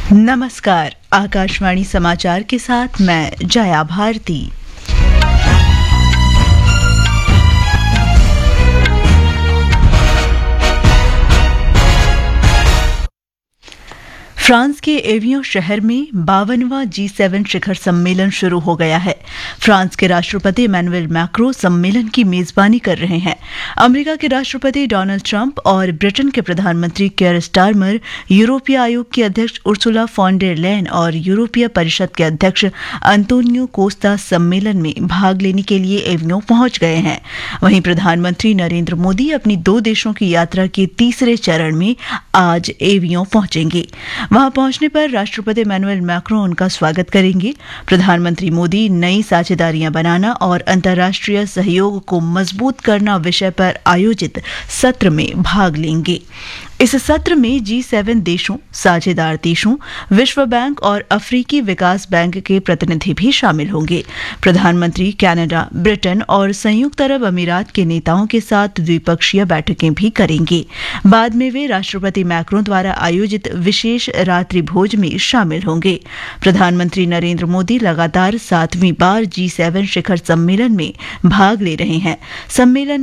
नमस्कार, आकाशवाणी समाचार के साथ मैं जया भारती। फ्रांस के एवियन शहर में 52वां G7 शिखर सम्मेलन शुरू हो गया है। फ्रांस के राष्ट्रपति इमैनुएल मैक्रों सम्मेलन की मेजबानी कर रहे हैं। अमेरिका के राष्ट्रपति डोनाल्ड ट्रंप और ब्रिटेन के प्रधानमंत्री केयर स्टारमर, यूरोपीय आयोग की अध्यक्ष उर्सुला फॉन डेर लेयन और यूरोपीय परिषद के अध्यक्ष अंतोनियो कोस्टा सम्मेलन में भाग लेने के लिए एवियन पहुंच गए हैं। वहीं प्रधानमंत्री नरेंद्र मोदी अपनी 2 देशों की यात्रा के तीसरे चरण में आज एवियन पहुंचेंगे। वहां पहुंचने पर राष्ट्रपति इमैनुएल मैक्रों उनका स्वागत करेंगे। प्रधानमंत्री मोदी नई साझेदारियां बनाना और अंतर्राष्ट्रीय सहयोग को मजबूत करना विषय पर आयोजित सत्र में भाग लेंगे। इस सत्र में G7 देशों, साझेदार देशों, विश्व बैंक और अफ्रीकी विकास बैंक के प्रतिनिधि भी शामिल होंगे। प्रधानमंत्री कनाडा, ब्रिटेन और संयुक्त अरब अमीरात के नेताओं के साथ द्विपक्षीय बैठकें भी करेंगे। बाद में वे राष्ट्रपति मैक्रों द्वारा आयोजित विशेष रात्रि भोज में शामिल होंगे। प्रधानमंत्री नरेंद्र मोदी लगातार 7वीं बार G7 शिखर सम्मेलन में भाग ले रहे हैं। सम्मेलन